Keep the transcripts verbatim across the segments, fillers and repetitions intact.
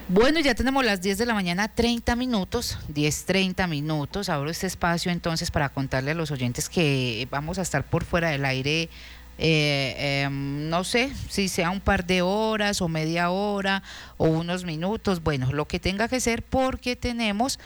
Bueno, ya tenemos las diez de la mañana, treinta minutos, diez, treinta minutos. Abro este espacio entonces para contarle a los oyentes que vamos a estar por fuera del aire, eh, eh, no sé si sea un par de horas o media hora o unos minutos, bueno, lo que tenga que ser, porque tenemos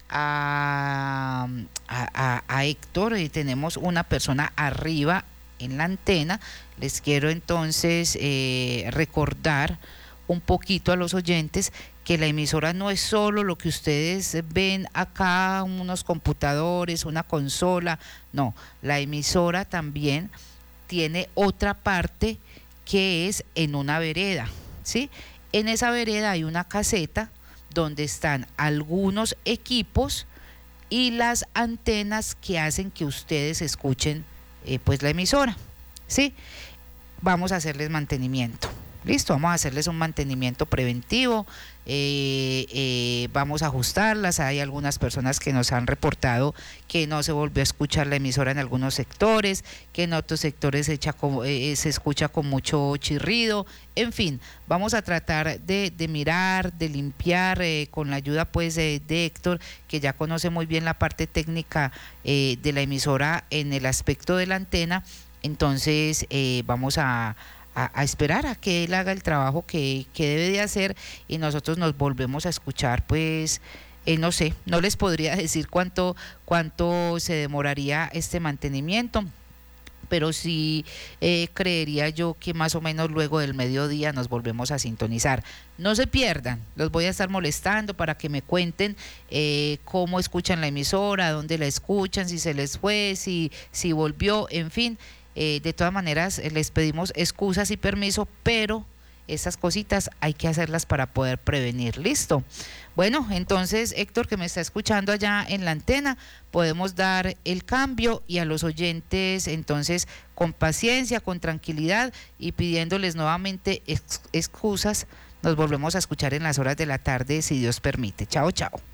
a, a, a, a Héctor y tenemos una persona arriba en la antena. Les quiero entonces eh, recordar un poquito a los oyentes que la emisora no es solo lo que ustedes ven acá, unos computadores, una consola, no, la emisora también tiene otra parte que es en una vereda, ¿sí? En esa vereda hay una caseta donde están algunos equipos y las antenas que hacen que ustedes escuchen eh, pues la emisora, ¿sí? Vamos a hacerles mantenimiento. Listo, vamos a hacerles un mantenimiento preventivo, eh, eh, vamos a ajustarlas. Hay algunas personas que nos han reportado que no se volvió a escuchar la emisora en algunos sectores, que en otros sectores se, echa con, eh, se escucha con mucho chirrido. En fin, vamos a tratar de, de mirar, de limpiar eh, con la ayuda pues de, de Héctor, que ya conoce muy bien la parte técnica eh, de la emisora en el aspecto de la antena. Entonces eh, vamos a A, a esperar a que él haga el trabajo que, que debe de hacer y nosotros nos volvemos a escuchar, pues eh, no sé, no les podría decir cuánto, cuánto se demoraría este mantenimiento, pero sí eh, creería yo que más o menos luego del mediodía nos volvemos a sintonizar. No se pierdan, los voy a estar molestando para que me cuenten eh, cómo escuchan la emisora, dónde la escuchan, si se les fue, si, si volvió, en fin. Eh, de todas maneras, eh, les pedimos excusas y permiso, pero esas cositas hay que hacerlas para poder prevenir. Listo. Bueno, entonces, Héctor, que me está escuchando allá en la antena, podemos dar el cambio y a los oyentes, entonces, con paciencia, con tranquilidad y pidiéndoles nuevamente ex excusas, nos volvemos a escuchar en las horas de la tarde, si Dios permite. Chao, chao.